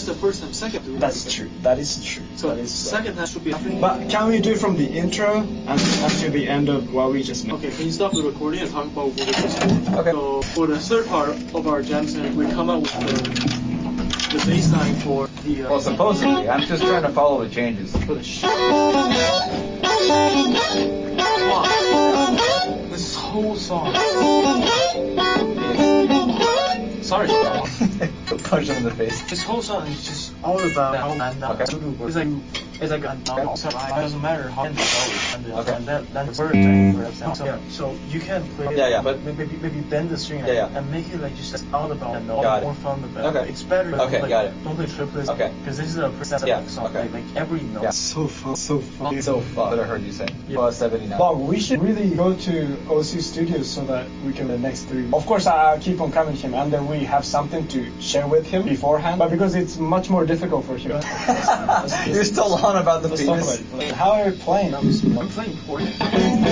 just the first time. Second, That's true. That is true. So that is second time should be after. But can we do it from the intro and until the end of what we just made? Okay, can you stop the recording and talk about what we just did? Okay. So for the third part of our jam session, we come up with the baseline for the. Well, supposedly, I'm just trying to follow the changes. For the this whole song. Sorry. Punch him in the face. This whole song is just all about how Okay. It's like it doesn't matter how it goes and Okay. and then the word so yeah, so you can play it, Yeah, but maybe bend the string and make it like just all about and Got it. more fun the better. Okay. It's better. Okay, like, got it. Don't play triplets. Okay. Because this is a percent song. Okay. Like every note. Yeah. So fun. So fun. So fun. What I heard you say. Yeah. Well, 79. But we should really go to OC Studios so that we can the next 3 weeks. Of course, I keep on coming to him, and then we have something to share with him beforehand. But because it's much more difficult for him. You're still on about the Let's talk penis. about it. How are you playing? I'm playing chord.